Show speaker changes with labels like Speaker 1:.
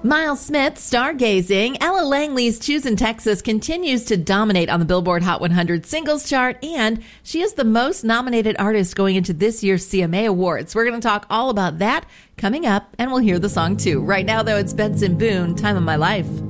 Speaker 1: Miles Smith, Stargazing. Ella Langley's Choosin' Texas continues to dominate on the Billboard Hot 100 singles chart, and she is the most nominated artist going into this year's CMA Awards. We're going to talk all about that coming up, and we'll hear the song too. Right now, though, it's Benson Boone, Time of My Life.